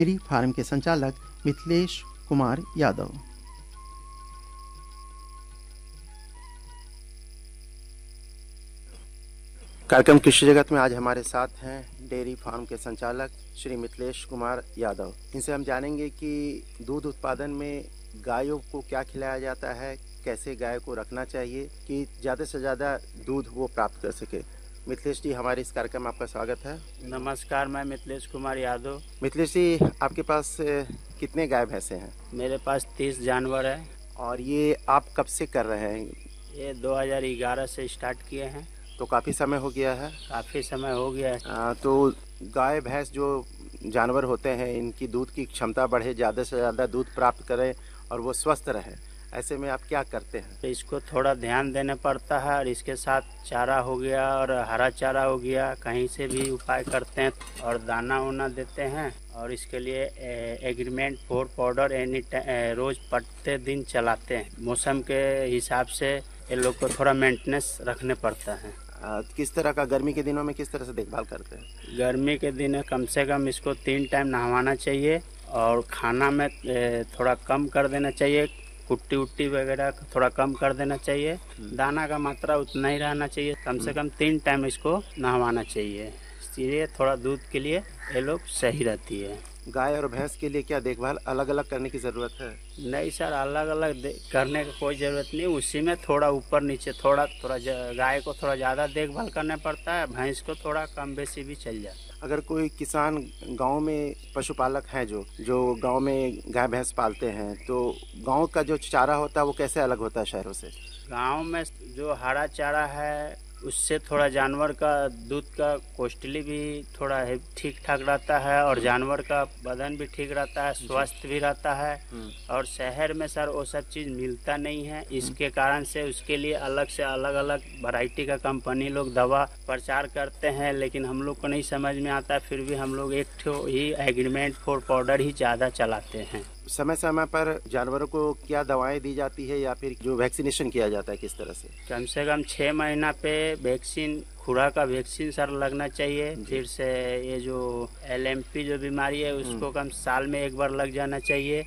Dairy farm के संचालक मिथिलेश कुमार यादव। कार्यक्रम कृषि जगत में आज हमारे साथ हैं डेयरी फार्म के संचालक श्री मिथिलेश कुमार यादव। इनसे हम जानेंगे कि दूध उत्पादन में गायों को क्या खिलाया जाता है, कैसे गाय को रखना चाहिए कि ज़्यादा से ज़्यादा दूध वो प्राप्त कर सके। मिथिलेश जी, हमारे इस कार्यक्रम में आपका स्वागत है। नमस्कार, मैं मिथिलेश कुमार यादव। मिथिलेश जी, आपके पास कितने गाय भैंसे हैं? मेरे पास 30 जानवर है। और ये आप कब से कर रहे हैं? ये 2011 से स्टार्ट किए हैं। तो काफ़ी समय हो गया है। काफ़ी समय हो गया है। तो गाय भैंस जो जानवर होते हैं, इनकी दूध की क्षमता बढ़े, ज़्यादा से ज़्यादा दूध प्राप्त करें और वो स्वस्थ रहे, ऐसे में आप क्या करते हैं? तो इसको थोड़ा ध्यान देना पड़ता है और इसके साथ चारा हो गया और हरा चारा हो गया, कहीं से भी उपाय करते हैं और दाना वाना देते हैं। और इसके लिए एग्रीमेंट 4 पाउडर रोज प्रत्येक दिन चलाते हैं। मौसम के हिसाब से ये लोग को थोड़ा मेंटेनेंस रखने पड़ता है। किस तरह का गर्मी के दिनों में किस तरह से देखभाल करते हैं? गर्मी के दिन कम से कम इसको 3 टाइम नहवाना चाहिए और खाना में थोड़ा कम कर देना चाहिए। कुट्टी उट्टी वगैरह थोड़ा कम कर देना चाहिए। दाना का मात्रा उतना ही रहना चाहिए। कम से कम 3 टाइम इसको नहवाना चाहिए। इसलिए थोड़ा दूध के लिए ये लोग सही रहती है। गाय और भैंस के लिए क्या देखभाल अलग अलग करने की ज़रूरत है? नहीं सर, अलग अलग करने की कोई ज़रूरत नहीं। उसी में थोड़ा ऊपर नीचे थोड़ा गाय को थोड़ा ज़्यादा देखभाल करना पड़ता है, भैंस को थोड़ा कम बेसी भी चल जाता है। अगर कोई किसान गांव में पशुपालक हैं जो गांव में गाय भैंस पालते हैं, तो गांव का जो चारा होता है वो कैसे अलग होता है शहरों से? गांव में जो हरा चारा है उससे थोड़ा जानवर का दूध का कॉस्टली भी थोड़ा ठीक ठाक रहता है और जानवर का बदन भी ठीक रहता है, स्वस्थ भी रहता है। और शहर में सर वो सब चीज़ मिलता नहीं है। इसके कारण से उसके लिए अलग से अलग अलग वैरायटी का कंपनी लोग दवा प्रचार करते हैं, लेकिन हम लोग को नहीं समझ में आता। फिर भी हम लोग एक ही एग्रीमेंट 4 पाउडर ही ज़्यादा चलाते हैं। समय समय पर जानवरों को क्या दवाएं दी जाती है या फिर जो वैक्सीनेशन किया जाता है, किस तरह से? कम से कम 6 महीना पे वैक्सीन, खुराक का वैक्सीन सर लगना चाहिए। फिर से ये जो LMP जो बीमारी है उसको कम साल में एक बार लग जाना चाहिए।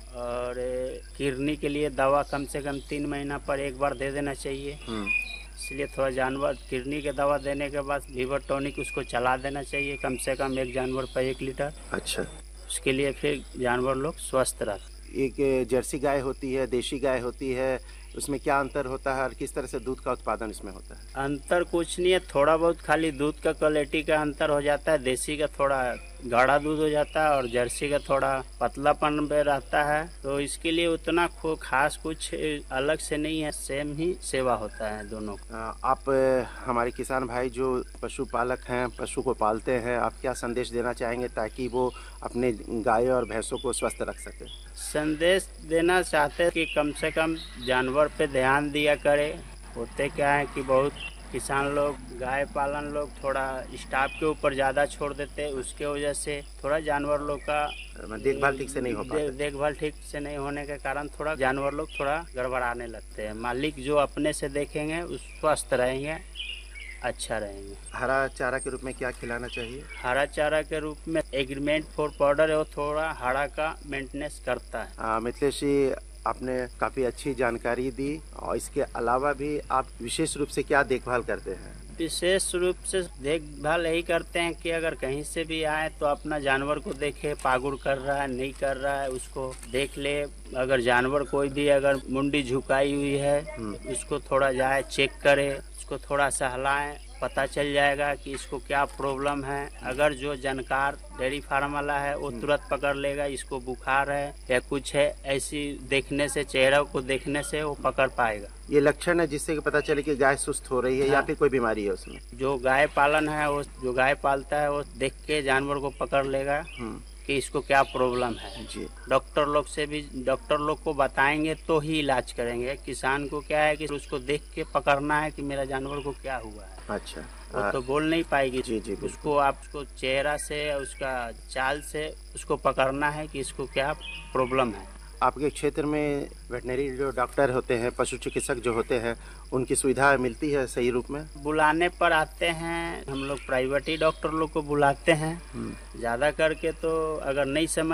और किडनी के लिए दवा कम से कम 3 महीना पर एक बार दे देना चाहिए। इसलिए थोड़ा जानवर किडनी के दवा देने के बाद लीवर टॉनिक उसको चला देना चाहिए, कम से कम एक जानवर पर 1 लीटर। अच्छा। उसके लिए फिर जानवर लोग स्वस्थ रहते। एक जर्सी गाय होती है, देशी गाय होती है, उसमें क्या अंतर होता है और किस तरह से दूध का उत्पादन इसमें होता है? अंतर कुछ नहीं है, थोड़ा बहुत खाली दूध का क्वालिटी का अंतर हो जाता है। देसी का थोड़ा गाढ़ा दूध हो जाता है और जर्सी का थोड़ा पतलापन पे रहता है। तो इसके लिए उतना खास कुछ अलग से नहीं है, सेम ही सेवा होता है दोनों। आप हमारे किसान भाई जो पशुपालक हैं, पशु को पालते हैं, आप क्या संदेश देना चाहेंगे ताकि वो अपने गाय और भैंसों को स्वस्थ रख सके? संदेश देना चाहते हैं कि कम से कम जानवर पे ध्यान दिया करे। होते क्या है कि बहुत किसान लोग गाय पालन लोग थोड़ा स्टाफ के ऊपर ज़्यादा छोड़ देते हैं, उसके वजह से थोड़ा जानवर लोग का देखभाल ठीक से नहीं हो पाता। देखभाल ठीक से नहीं होने के कारण थोड़ा जानवर लोग थोड़ा गड़बड़ाने लगते हैं। मालिक जो अपने से देखेंगे उस स्वस्थ रहेंगे, अच्छा रहेंगे। हरा चारा के रूप में क्या खिलाना चाहिए? हरा चारा के रूप में एग्रीमेंट 4 पाउडर है, वो थोड़ा हरा का मेंटेनेंस करता है। मिथिलेश जी, आपने काफ़ी अच्छी जानकारी दी और इसके अलावा भी आप विशेष रूप से क्या देखभाल करते हैं? विशेष रूप से देखभाल यही करते हैं कि अगर कहीं से भी आए तो अपना जानवर को देखे, पागुर कर रहा है नहीं कर रहा है उसको देख ले। अगर जानवर कोई भी अगर मुंडी झुकाई हुई है उसको थोड़ा जाए चेक करे, उसको थोड़ा सहलाएं, पता चल जाएगा कि इसको क्या प्रॉब्लम है। अगर जो जानकार डेयरी फार्म वाला है वो तुरंत पकड़ लेगा इसको बुखार है या कुछ है, ऐसी देखने से, चेहरा को देखने से वो पकड़ पाएगा। ये लक्षण है जिससे कि पता चले कि गाय सुस्त हो रही है या फिर कोई बीमारी है उसमें? जो गाय पालन है, वो जो गाय पालता है वो देख के जानवर को पकड़ लेगा कि इसको क्या प्रॉब्लम है। जी। डॉक्टर लोग को बताएंगे तो ही इलाज करेंगे। किसान को क्या है कि उसको देख के पकड़ना है कि मेरा जानवर को क्या हुआ है। अच्छा। वो तो बोल नहीं पाएगी। जी, उसको आपको चेहरा से, उसका चाल से उसको पकड़ना है कि इसको क्या प्रॉब्लम है। आपके क्षेत्र में वेटनरी जो डॉक्टर होते हैं, पशु चिकित्सक जो होते हैं, उनकी सुविधा मिलती है सही रूप में? बुलाने पर आते हैं, हम लोग प्राइवेट ही डॉक्टर लोग को बुलाते हैं। ज़्यादा करके तो अगर नहीं समझ